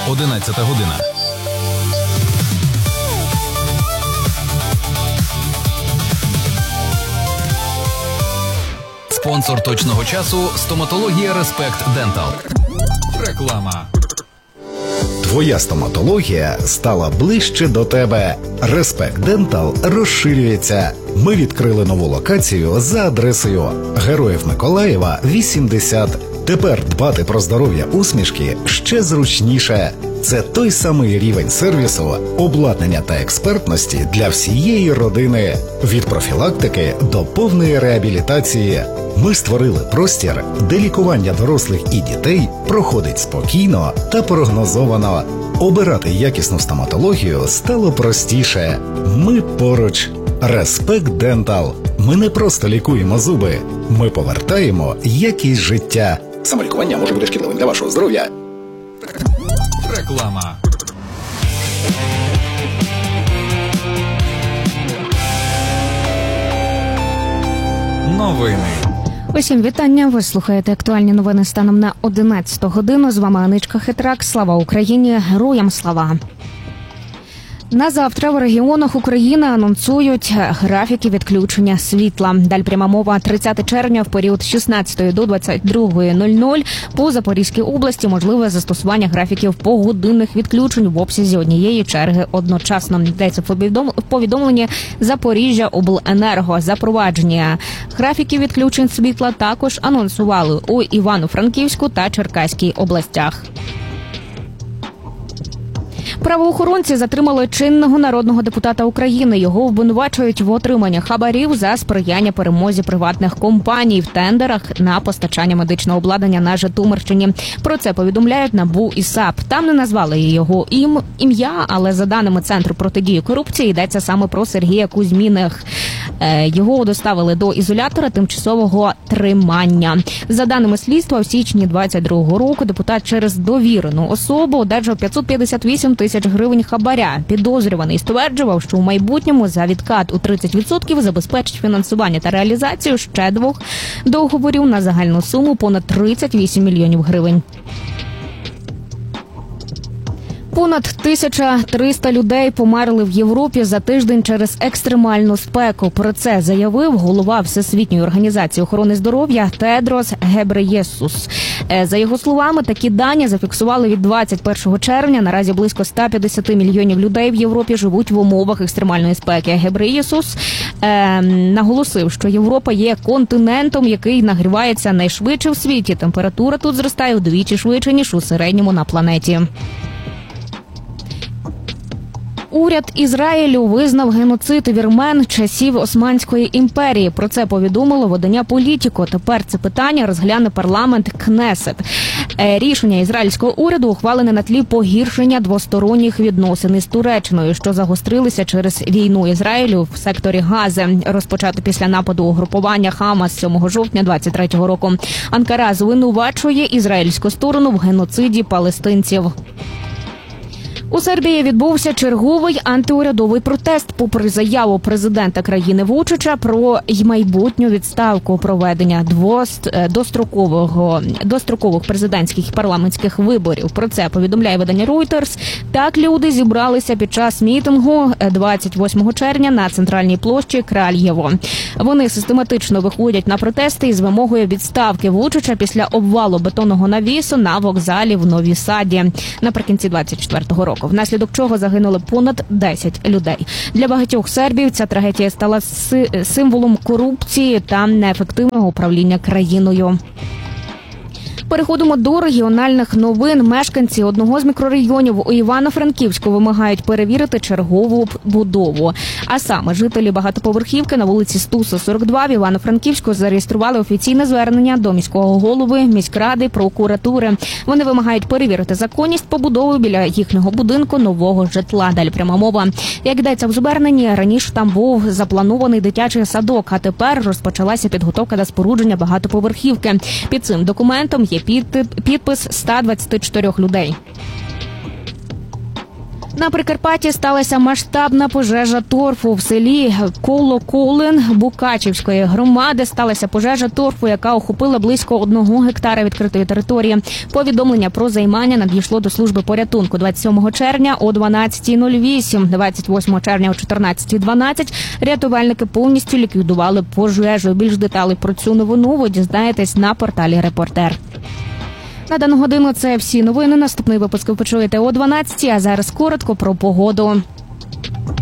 11 година. Спонсор точного часу – стоматологія Респект Дентал. Реклама. Твоя стоматологія стала ближче до тебе. Респект Дентал розширюється. Ми відкрили нову локацію за адресою Героїв Миколаєва, 80. Тепер дбати про здоров'я усмішки ще зручніше. Це той самий рівень сервісу, обладнання та експертності для всієї родини. Від профілактики до повної реабілітації. Ми створили простір, де лікування дорослих і дітей проходить спокійно та прогнозовано. Обирати якісну стоматологію стало простіше. Ми поруч. Респект Дентал. Ми не просто лікуємо зуби. Ми повертаємо якість життя. Самолікування може бути шкідливим для вашого здоров'я. Реклама. Новини. Усім вітання. Ви слухаєте актуальні новини станом на 11 годину. З вами Аничка Хитрак. Слава Україні! Героям слава! На завтра в регіонах України анонсують графіки відключення світла. Далі пряма мова 30 червня в період з 16 до 22:00 по Запорізькій області можливе застосування графіків погодинних відключень в обсязі однієї черги одночасно. Йдеться в повідомленні Запоріжжя обленерго. Запровадження графіків відключень світла також анонсували у Івано-Франківську та Черкаській областях. Правоохоронці затримали чинного народного депутата України. Його обвинувачують в отриманні хабарів за сприяння перемозі приватних компаній в тендерах на постачання медичного обладнання на Житомирщині. Про це повідомляють НАБУ і САП. Там не назвали його ім'я, але за даними Центру протидії корупції йдеться саме про Сергія Кузьміних. Його доставили до ізолятора тимчасового тримання. За даними слідства, в січні 22-го року депутат через довірену особу одержав 558 тисяч гривень хабаря. Підозрюваний стверджував, що у майбутньому за відкат у 30% забезпечить фінансування та реалізацію ще 2 договорів на загальну суму понад 38 мільйонів гривень. Понад 1300 людей померли в Європі за тиждень через екстремальну спеку. Про це заявив голова Всесвітньої організації охорони здоров'я Тедрос Гебреєсус. За його словами, такі дані зафіксували від 21 червня. Наразі близько 150 мільйонів людей в Європі живуть в умовах екстремальної спеки. Гебреєсус наголосив, що Європа є континентом, який нагрівається найшвидше в світі. Температура тут зростає вдвічі швидше, ніж у середньому на планеті. Уряд Ізраїлю визнав геноцид вірмен часів Османської імперії. Про це повідомило видання «Політіко». Тепер це питання розгляне парламент Кнесет. Рішення ізраїльського уряду ухвалене на тлі погіршення двосторонніх відносин із Туреччиною, що загострилися через війну Ізраїлю в секторі Гази, розпочато після нападу угрупування Хамас 7 жовтня 23-го року. Анкара звинувачує ізраїльську сторону в геноциді палестинців. У Сербії відбувся черговий антиурядовий протест попри заяву президента країни Вучича про майбутню відставку проведення дострокових президентських і парламентських виборів. Про це повідомляє видання Reuters. Так люди зібралися під час мітингу 28 червня на центральній площі Кральєво. Вони систематично виходять на протести із вимогою відставки Вучича після обвалу бетонного навісу на вокзалі в Нові Саді наприкінці 24-го року. Внаслідок чого загинули понад 10 людей. Для багатьох сербів ця трагедія стала символом корупції та неефективного управління країною. Переходимо до регіональних новин. Мешканці одного з мікрорайонів у Івано-Франківську вимагають перевірити чергову будову. А саме жителі багатоповерхівки на вулиці Стуса, 42 в Івано-Франківську зареєстрували офіційне звернення до міського голови, міськради, прокуратури. Вони вимагають перевірити законність побудови біля їхнього будинку нового житла. Далі пряма мова. Як йдеться в зверненні, раніше там був запланований дитячий садок, а тепер розпочалася підготовка до спорудження багатоповерхівки. Під цим документом є підпис 124 людей. На Прикарпатті сталася масштабна пожежа торфу. В селі Колоколин Букачівської громади сталася пожежа торфу, яка охопила близько 1 гектара відкритої території. Повідомлення про займання надійшло до служби порятунку 27 червня о 12:08. 28 червня о 14:12 рятувальники повністю ліквідували пожежу. Більш деталей про цю новину ви дізнаєтесь на порталі «Репортер». На дану годину це всі новини. Наступний випуск ви почуєте о 12:00, а зараз коротко про погоду.